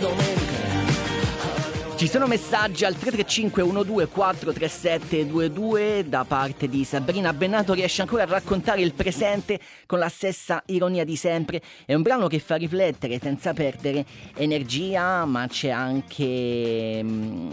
Ci sono messaggi al 335 1243722 da parte di Sabrina Bennato. Riesce ancora a raccontare il presente con la stessa ironia di sempre. È un brano che fa riflettere senza perdere energia, ma c'è anche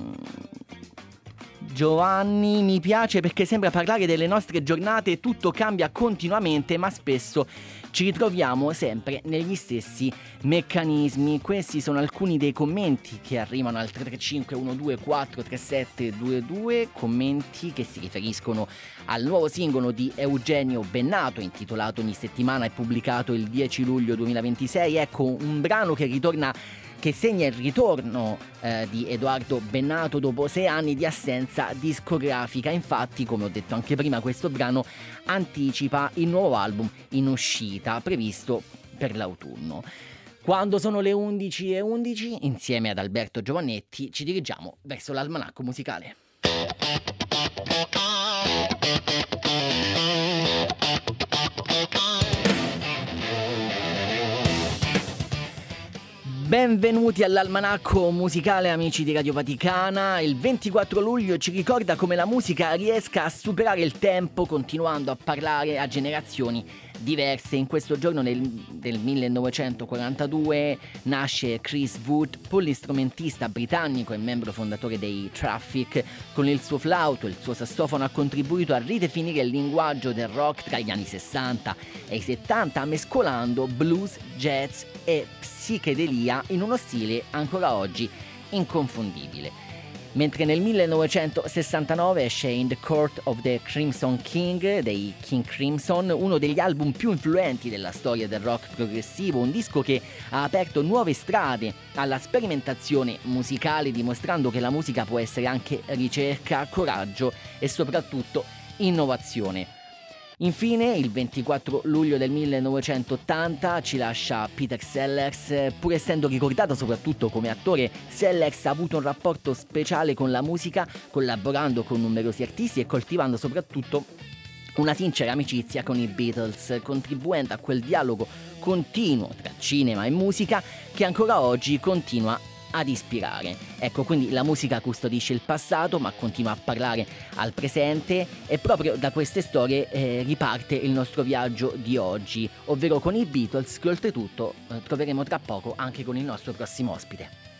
Giovanni, mi piace perché sembra parlare delle nostre giornate. Tutto cambia continuamente, ma spesso ci ritroviamo sempre negli stessi meccanismi. Questi sono alcuni dei commenti che arrivano al 335 1243722, commenti che si riferiscono al nuovo singolo di Eugenio Bennato intitolato Ogni settimana, e pubblicato il 10 luglio 2026. Ecco, un brano che segna il ritorno di Edoardo Bennato dopo 6 anni di assenza discografica. Infatti, come ho detto anche prima, questo brano anticipa il nuovo album in uscita previsto per l'autunno. Quando sono le 11:11, insieme ad Alberto Giovannetti ci dirigiamo verso l'almanacco musicale. Benvenuti all'almanacco musicale, amici di Radio Vaticana. Il 24 luglio ci ricorda come la musica riesca a superare il tempo, continuando a parlare a generazioni diverse. In questo giorno del 1942 nasce Chris Wood, polistrumentista britannico e membro fondatore dei Traffic. Con il suo flauto e il suo sassofono ha contribuito a ridefinire il linguaggio del rock tra gli anni 60 e i 70, mescolando blues, jazz e psichedelia in uno stile ancora oggi inconfondibile. Mentre nel 1969 esce In the Court of the Crimson King dei King Crimson, uno degli album più influenti della storia del rock progressivo, un disco che ha aperto nuove strade alla sperimentazione musicale, dimostrando che la musica può essere anche ricerca, coraggio e soprattutto innovazione. Infine, il 24 luglio del 1980 ci lascia Peter Sellers. Pur essendo ricordato soprattutto come attore, Sellers ha avuto un rapporto speciale con la musica, collaborando con numerosi artisti e coltivando soprattutto una sincera amicizia con i Beatles, contribuendo a quel dialogo continuo tra cinema e musica che ancora oggi continua ad ispirare. Ecco, quindi la musica custodisce il passato ma continua a parlare al presente, e proprio da queste storie riparte il nostro viaggio di oggi, ovvero con i Beatles, che oltretutto troveremo tra poco anche con il nostro prossimo ospite.